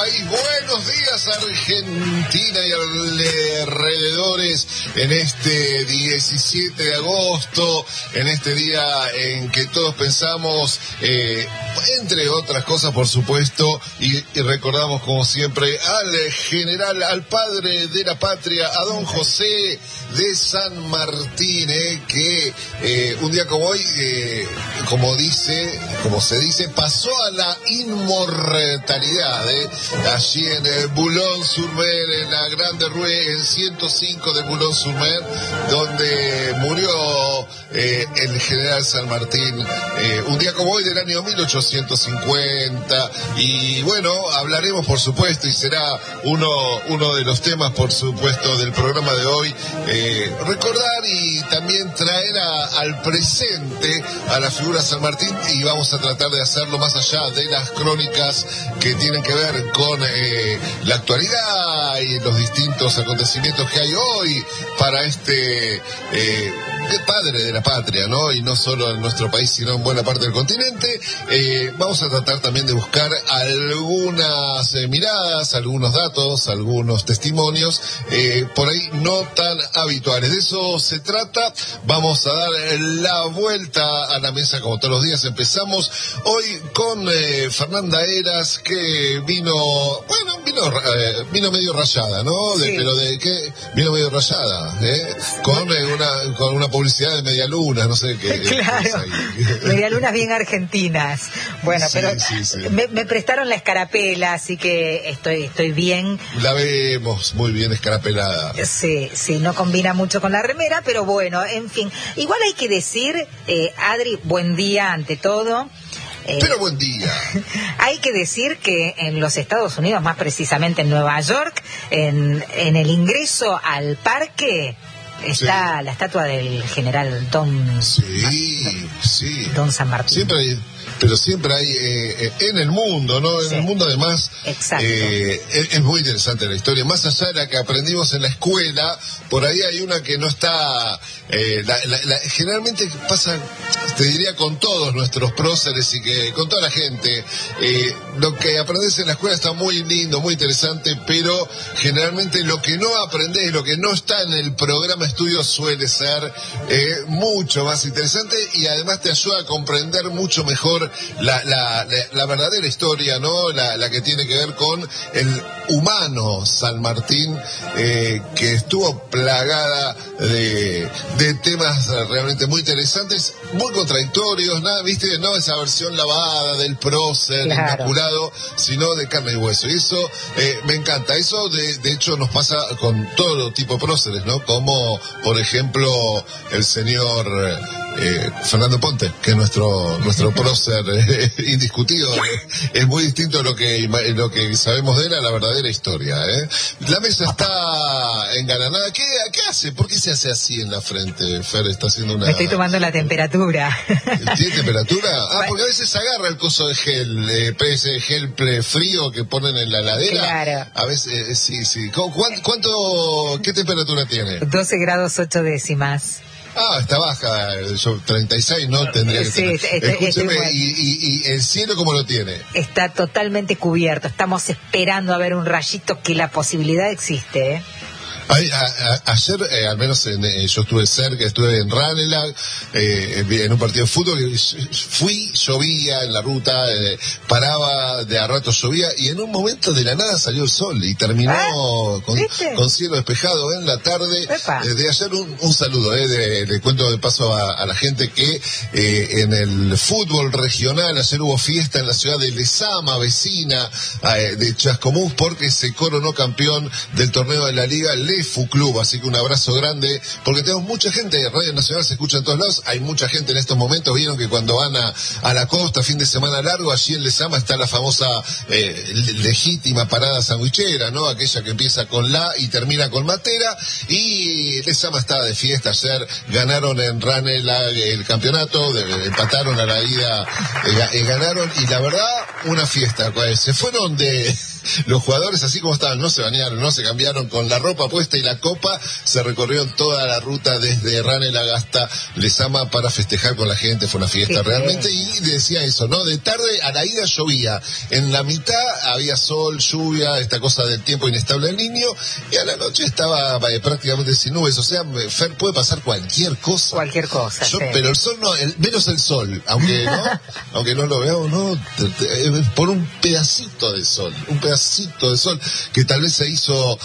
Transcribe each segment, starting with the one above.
país. Buenos días, Argentina y alrededores, en este 17 de agosto, en este día en que todos pensamos, entre otras cosas, por supuesto, y recordamos como siempre al general, al padre de la patria, a don José de San Martín, que un día como hoy, como se dice, pasó a la inmortalidad, allí en Boulogne-sur-Mer, en la Grande Rue, en 105 de Boulogne-sur-Mer, donde murió el general San Martín, un día como hoy del año 1850. Y bueno, hablaremos, por supuesto, y será uno de los temas, por supuesto, del programa de hoy, recordar y también traer al presente a la figura San Martín, y vamos a tratar de hacerlo más allá de las crónicas que tienen que ver con la actualidad y los distintos acontecimientos que hay hoy para este padre de la patria, ¿no? Y no solo en nuestro país, sino en buena parte del continente. Vamos a tratar también de buscar algunas miradas, algunos datos, algunos testimonios, por ahí no tan habituales. De eso se trata. Vamos a dar la vuelta a la mesa como todos los días. Empezamos hoy con Fernanda Heras, que vino medio rayada, ¿no? Sí. Pero de qué vino medio rayada, con una publicidad de Medialunas, no sé qué. Claro, Medialunas bien argentinas. Bueno, Sí, pero sí. Me prestaron la escarapela, así que estoy bien. La vemos muy bien escarapelada. Sí, no combina mucho con la remera, pero bueno, en fin. Igual hay que decir, Adri, buen día ante todo. Pero buen día. Hay que decir que en los Estados Unidos, más precisamente en Nueva York, en el ingreso al parque está la estatua del general Don San Martín. Siempre hay en el mundo, ¿no? En el mundo, además, es muy interesante la historia. Más allá de la que aprendimos en la escuela, por ahí hay una que no está... generalmente pasa, te diría, con todos nuestros próceres y que con toda la gente. Lo que aprendes en la escuela está muy lindo, muy interesante, pero generalmente lo que no aprendes, lo que no está en el programa estudio, suele ser mucho más interesante, y además te ayuda a comprender mucho mejor la verdadera historia, ¿no? La que tiene que ver con el humano San Martín, que estuvo plagada de temas realmente muy interesantes, muy contradictorios, ¿viste? No esa versión lavada del prócer, inmaculado, sino de carne y hueso. Y eso me encanta. Eso de hecho nos pasa con todo tipo de próceres, ¿no? Como por ejemplo el señor Fernando Ponte, que es nuestro prócer indiscutido. Es muy distinto a lo que sabemos de él, a la verdadera historia, La mesa está engalanada. ¿Qué hace? ¿Por qué se hace así en la frente, Fer? Está haciendo una... Me estoy tomando la temperatura. ¿Tiene temperatura? Porque a veces agarra el coso de gel, ese gel frío que ponen en la heladera. Claro. A veces, sí. ¿Qué temperatura tiene? 12 grados 8 décimas. Está baja. Yo 36 no tendría que tener. Escúcheme, ¿y el cielo cómo lo tiene? Está totalmente cubierto. Estamos esperando a ver un rayito, que la posibilidad existe, Ayer, al menos yo estuve cerca, estuve en Ranelagh, en un partido de fútbol, llovía en la ruta, paraba, de a rato llovía, y en un momento de la nada salió el sol y terminó con cielo despejado en la tarde. De ayer un saludo, le cuento de paso a la gente que en el fútbol regional ayer hubo fiesta en la ciudad de Lezama, vecina de Chascomús, porque se coronó campeón del torneo de la Liga Lefu Club, así que un abrazo grande, porque tenemos mucha gente, Radio Nacional se escucha en todos lados, hay mucha gente en estos momentos. Vieron que cuando van a la costa, fin de semana largo, allí en Lezama está la famosa legítima parada sandwichera, ¿no? Aquella que empieza con la y termina con Matera, y Lezama estaba de fiesta. Ayer ganaron en Ranelagh el campeonato, empataron a la ida, ganaron, y la verdad, una fiesta. Se fueron los jugadores así como estaban, no se bañaron, no se cambiaron, con la ropa puesta y la copa, se recorrieron toda la ruta desde Ranelagh hasta Lezama para festejar con la gente. Fue una fiesta realmente, y decía eso, ¿no? De tarde a la ida llovía, en la mitad había sol, lluvia, esta cosa del tiempo inestable del Niño, y a la noche estaba prácticamente sin nubes. O sea, Fer, puede pasar cualquier cosa. Cualquier cosa, sí. Pero el sol no, menos el sol, aunque no lo veamos, ¿no? Por un pedacito de sol que tal vez se hizo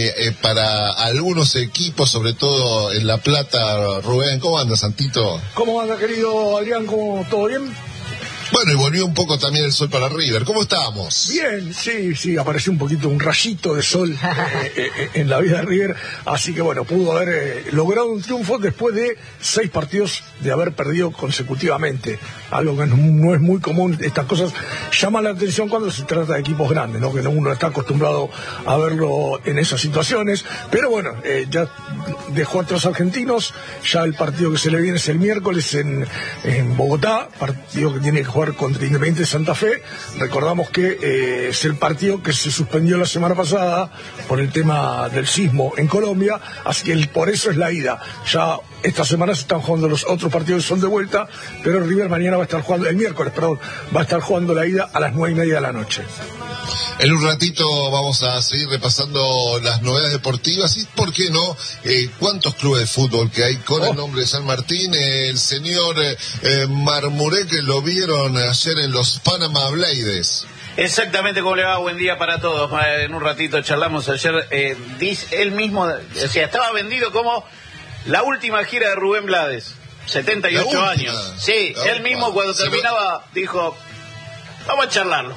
para algunos equipos, sobre todo en La Plata. Rubén, ¿cómo anda, Santito? ¿Cómo anda, querido Adrián? ¿Todo bien? Bueno, y volvió un poco también el sol para River. ¿Cómo estábamos? Bien, sí, apareció un poquito, un rayito de sol en la vida de River, así que bueno, pudo haber logrado un triunfo después de 6 partidos de haber perdido consecutivamente, algo que no es muy común. Estas cosas llaman la atención cuando se trata de equipos grandes, ¿no? Que uno está acostumbrado a verlo en esas situaciones, pero bueno, ya dejó a otros argentinos, ya el partido que se le viene es el miércoles en Bogotá, partido que tiene que jugar contra Independiente de Santa Fe. Recordamos que es el partido que se suspendió la semana pasada por el tema del sismo en Colombia, así que por eso es la ida. Ya esta semana se están jugando los otros partidos que son de vuelta, pero River mañana el miércoles va a estar jugando la ida a las 9:30 de la noche. En un ratito vamos a seguir repasando las novedades deportivas y, ¿por qué no?, cuántos clubes de fútbol que hay con el nombre de San Martín. El señor Marmuré, que lo vieron ayer en los Panama Blades. Exactamente, ¿cómo le va? Buen día para todos. En un ratito charlamos ayer. Él mismo, o sea, estaba vendido como la última gira de Rubén Blades. 78 años. Sí, él mismo cuando terminaba dijo... Vamos a charlarlo.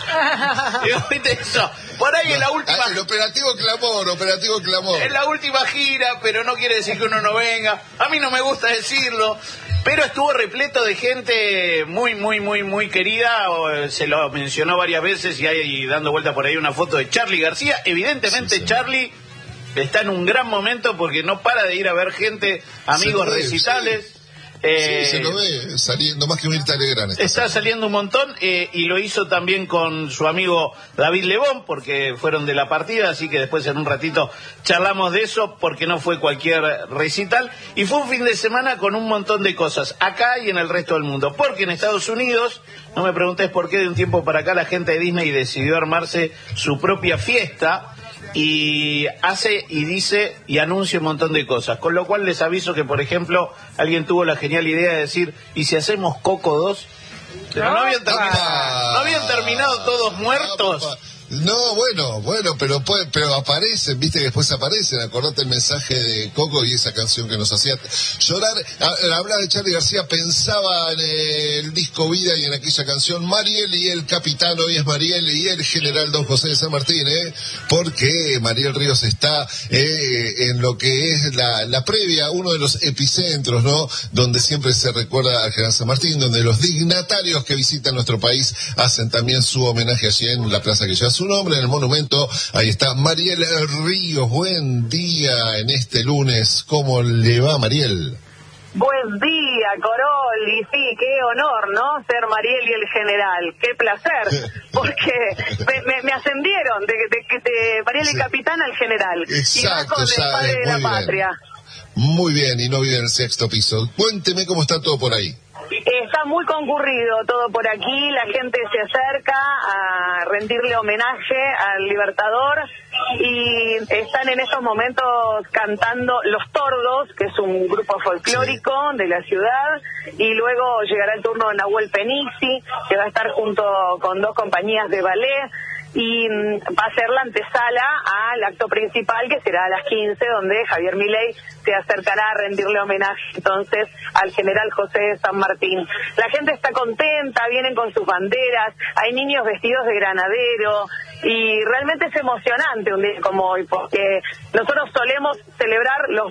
¿Viste eso? Por ahí en la última... El operativo clamor. Es la última gira, pero no quiere decir que uno no venga. A mí no me gusta decirlo, pero estuvo repleto de gente muy querida. Se lo mencionó varias veces y hay dando vuelta por ahí una foto de Charly García. Evidentemente sí. Charly está en un gran momento porque no para de ir a ver gente, amigos, recitales. Sí. Se lo ve saliendo más que un Alegrán. Está saliendo un montón y lo hizo también con su amigo David Lebón, porque fueron de la partida, así que después en un ratito charlamos de eso, porque no fue cualquier recital. Y fue un fin de semana con un montón de cosas, acá y en el resto del mundo. Porque en Estados Unidos, no me preguntes por qué de un tiempo para acá la gente de Disney decidió armarse su propia fiesta, y hace y dice y anuncia un montón de cosas, con lo cual les aviso que, por ejemplo, alguien tuvo la genial idea de decir, ¿y si hacemos Coco 2? Pero no habían terminado todos muertos. No, bueno, pero aparecen, viste que después aparecen. Acordate el mensaje de Coco y esa canción que nos hacía llorar. Hablaba de Charly García, pensaba en el disco Vida y en aquella canción. Mariel y el capitán, hoy es Mariel y el general Don José de San Martín, porque Mariel Ríos está en lo que es la previa, uno de los epicentros, ¿no?, donde siempre se recuerda al general San Martín, donde los dignatarios que visitan nuestro país hacen también su homenaje allí en la plaza que lleva su nombre, en el monumento. Ahí está Mariel Ríos. Buen día en este lunes. ¿Cómo le va, Mariel? Buen día, Corol, y sí, qué honor, ¿no?, ser Mariel y el general, qué placer, porque me ascendieron de Mariel y capitán al general. Exacto, y con el padre de la patria. Muy bien, y no vive en el 6º piso. Cuénteme cómo está todo por ahí. Está muy concurrido todo por aquí, la gente se acerca a rendirle homenaje al Libertador y están en estos momentos cantando Los Tordos, que es un grupo folclórico de la ciudad, y luego llegará el turno de Nahuel Penisi, que va a estar junto con 2 compañías de ballet, y va a ser la antesala al acto principal, que será a las 15, donde Javier Milei se acercará a rendirle homenaje entonces al general José de San Martín. La gente está contenta, vienen con sus banderas, hay niños vestidos de granadero, y realmente es emocionante un día como hoy, porque nosotros solemos celebrar los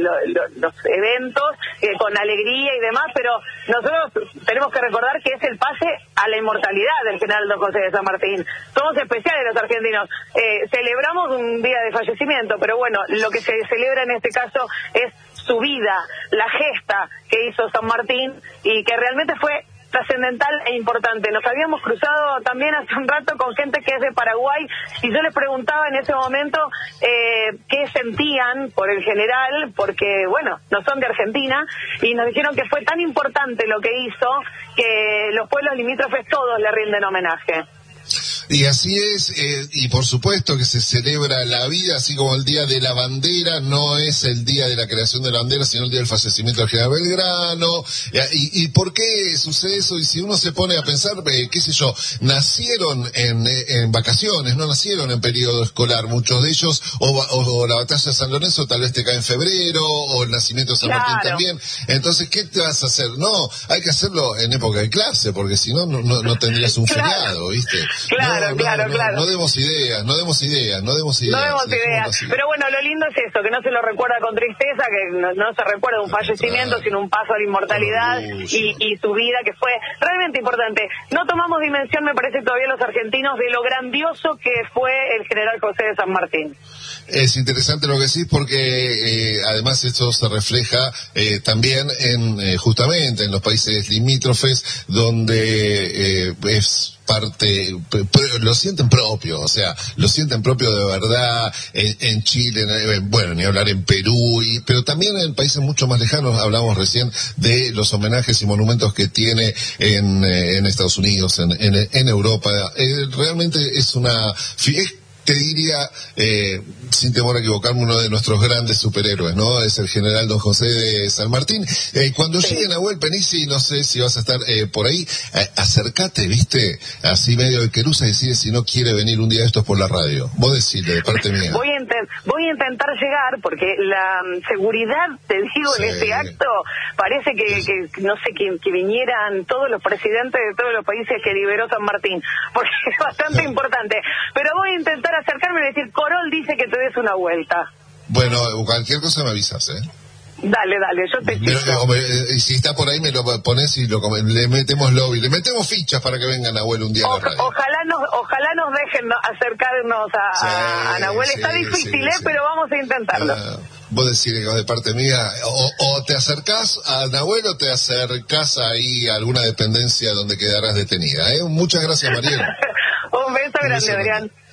eventos con alegría y demás, pero nosotros tenemos que recordar que es el pase a la inmortalidad del general Don José de San Martín. Somos especiales los argentinos, celebramos un día de fallecimiento, pero bueno, lo que se celebra en este caso es su vida, la gesta que hizo San Martín y que realmente fue trascendental e importante. Nos habíamos cruzado también hace un rato con gente que es de Paraguay y yo les preguntaba en ese momento qué sentían por el general, porque bueno, no son de Argentina, y nos dijeron que fue tan importante lo que hizo que los pueblos limítrofes todos le rinden homenaje. Y así es, y por supuesto que se celebra la vida, así como el Día de la Bandera no es el día de la creación de la bandera, sino el día del fallecimiento del general Belgrano. ¿Y por qué sucede eso? Y si uno se pone a pensar, qué sé yo, nacieron en vacaciones, no nacieron en periodo escolar, muchos de ellos, o la batalla de San Lorenzo tal vez te cae en febrero, o el nacimiento de San Martín también. Entonces, ¿qué te vas a hacer? No, hay que hacerlo en época de clase, porque si no, no tendrías un feriado, ¿viste? Claro. No demos ideas. Pero bueno, lo lindo es eso, que no se lo recuerda con tristeza, que no se recuerda un fallecimiento, sino un paso a la inmortalidad y su vida, que fue realmente importante. No tomamos dimensión, me parece, todavía los argentinos, de lo grandioso que fue el general José de San Martín. Es interesante lo que decís, porque además esto se refleja también justamente en los países limítrofes, donde es parte, lo sienten propio, o sea, lo sienten propio de verdad, en Chile, bueno, ni hablar en Perú, pero también en países mucho más lejanos. Hablamos recién de los homenajes y monumentos que tiene en Estados Unidos, en Europa. Realmente es te diría, sin temor a equivocarme, uno de nuestros grandes superhéroes, ¿no? Es el general don José de San Martín. Cuando llegue Nahuel Penici, no sé si vas a estar por ahí, acércate, ¿viste? Así medio de querusa, y decide si no quiere venir un día de estos por la radio. Vos decile, de parte mía. Voy a intentar llegar, porque la seguridad, te digo, en este acto, parece que no sé, que vinieran todos los presidentes de todos los países que liberó San Martín, porque es bastante importante. Pero voy a intentar acercarme y decir, Corol dice que te des una vuelta. Bueno, cualquier cosa me avisas, Dale, yo te explico. Y si está por ahí me lo pones y le metemos lobby, le metemos fichas para que vengan Nahuel un día a la radio. Ojalá nos dejen acercarnos a Nahuel. Está difícil, pero vamos a intentarlo. Vos decís de parte mía, o te acercás a Nahuel o te acercás ahí a alguna dependencia donde quedarás detenida. Muchas gracias, Mariel. Un beso grande, Adrián.